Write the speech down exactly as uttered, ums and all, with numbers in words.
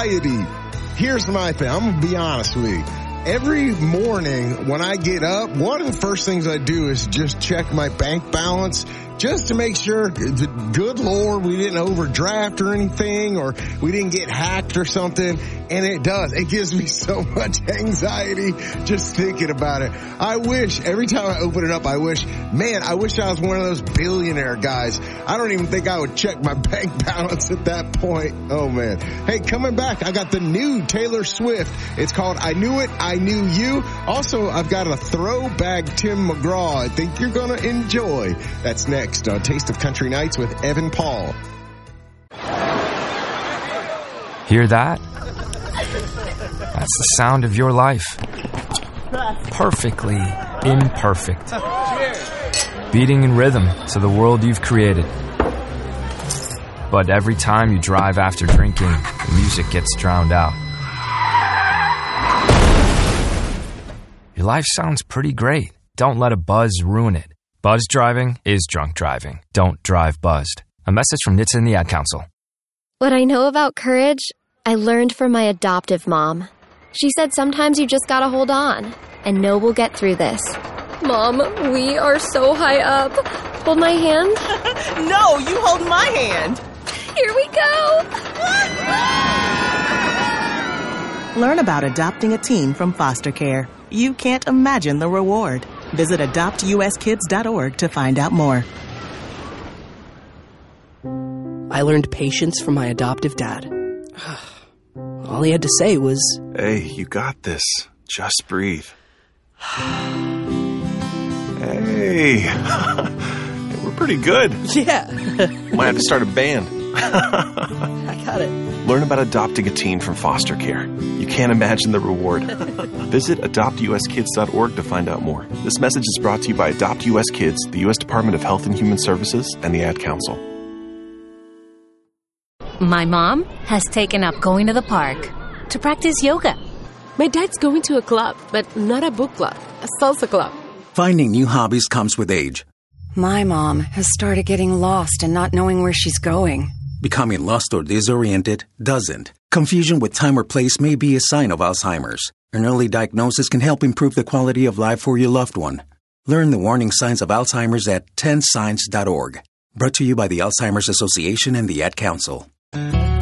anxiety. Here's my thing. I'm going to be honest with you. Every morning when I get up, one of the first things I do is just check my bank balance just to make sure, good Lord, we didn't overdraft or anything, or we didn't get hacked or something. And it does. It gives me so much anxiety just thinking about it. I wish, every time I open it up, I wish, man, I wish I was one of those billionaire guys. I don't even think I would check my bank balance at that point. Oh, man. Hey, coming back, I got the new Taylor Swift. It's called I Knew It, I Knew You. Also, I've got a throwback Tim McGraw I think you're going to enjoy. That's next on Taste of Country Nights with Evan Paul. Hear that? That's the sound of your life. Perfectly imperfect. Beating in rhythm to the world you've created. But every time you drive after drinking, the music gets drowned out. Your life sounds pretty great. Don't let a buzz ruin it. Buzz driving is drunk driving. Don't drive buzzed. A message from N H T S A and the Ad Council. What I know about courage, I learned from my adoptive mom. She said sometimes you just gotta hold on and know we'll get through this. Mom, we are so high up. Hold my hand. No, you hold my hand. Here we go. Learn about adopting a teen from foster care. You can't imagine the reward. Visit adopt u s kids dot org to find out more. I learned patience from my adoptive dad. All he had to say was, "Hey, you got this. Just breathe." Hey, we're pretty good. Yeah. Might have to start a band. I got it. Learn about adopting a teen from foster care. You can't imagine the reward. Visit adopt u s kids dot org to find out more. This message is brought to you by Adopt U S Kids, the U S Department of Health and Human Services, and the Ad Council. My mom has taken up going to the park to practice yoga. My dad's going to a club, but not a book club, a salsa club. Finding new hobbies comes with age. My mom has started getting lost and not knowing where she's going. Becoming lost or disoriented doesn't. Confusion with time or place may be a sign of Alzheimer's. An early diagnosis can help improve the quality of life for your loved one. Learn the warning signs of Alzheimer's at ten signs dot org. Brought to you by the Alzheimer's Association and the Ad Council.